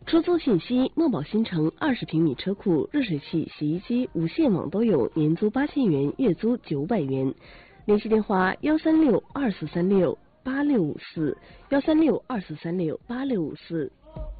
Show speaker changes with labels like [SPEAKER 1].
[SPEAKER 1] 出租信息：墨宝新城20平米车库、热水器、洗衣机、无线网都有，年租8000元，月租900元。联系电话：13624368654，13624368654。